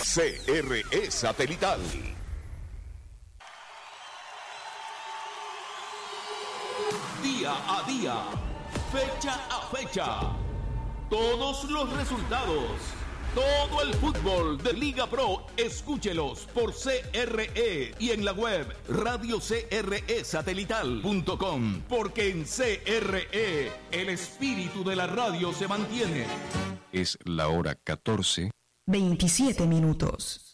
CRE Satelital. Día a día, fecha a fecha, todos los resultados, todo el fútbol de Liga Pro, escúchelos por CRE y en la web radiocresatelital.com, porque en CRE el espíritu de la radio se mantiene. Es la hora 14:27 minutos.